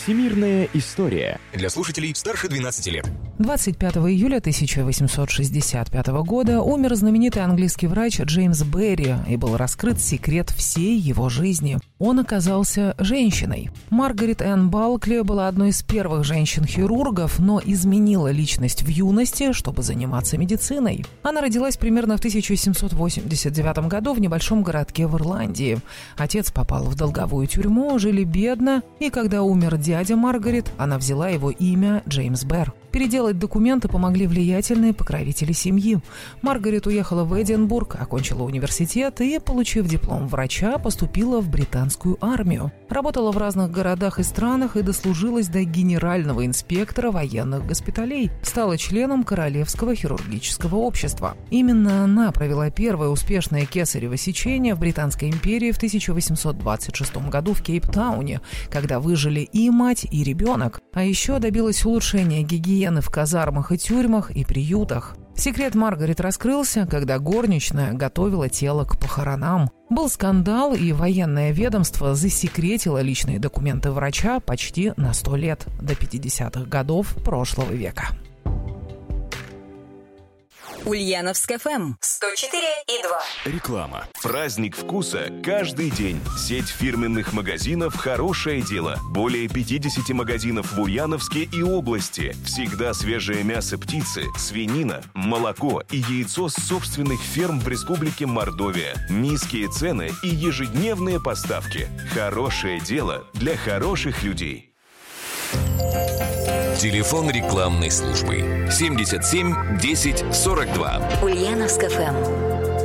Всемирная история. Для слушателей старше 12 лет. 25 июля 1865 года умер знаменитый английский врач Джеймс Берри, и был раскрыт секрет всей его жизни. Он оказался женщиной. Маргарет Энн Балкли была одной из первых женщин-хирургов, но изменила личность в юности, чтобы заниматься медициной. Она родилась примерно в 1789 году в небольшом городке в Ирландии. Отец попал в долговую тюрьму, жили бедно, и когда умер дядя Маргарет, она взяла его имя Джеймс Берр. Переделать документы помогли влиятельные покровители семьи. Маргарет уехала в Эдинбург, окончила университет и, получив диплом врача, поступила в британскую армию. Работала в разных городах и странах и дослужилась до генерального инспектора военных госпиталей. Стала членом Королевского хирургического общества. Именно она провела первое успешное кесарево сечение в Британской империи в 1826 году в Кейптауне, когда выжили и мать, и ребенок. А еще добилась улучшения гигиены в казармах и тюрьмах и приютах. Секрет Маргарет раскрылся, когда горничная готовила тело к похоронам. Был скандал, и военное ведомство засекретило личные документы врача почти на 100 лет, до 50-х годов прошлого века. Ульяновск ФМ 104,2. Реклама. Праздник вкуса каждый день. Сеть фирменных магазинов «Хорошее дело». Более 50 магазинов в Ульяновске и области. Всегда свежее мясо птицы, свинина, молоко и яйцо с собственных ферм в Республике Мордовия. Низкие цены и ежедневные поставки. «Хорошее дело» для хороших людей. Телефон рекламной службы 77 10 42. Ульяновск ФМ.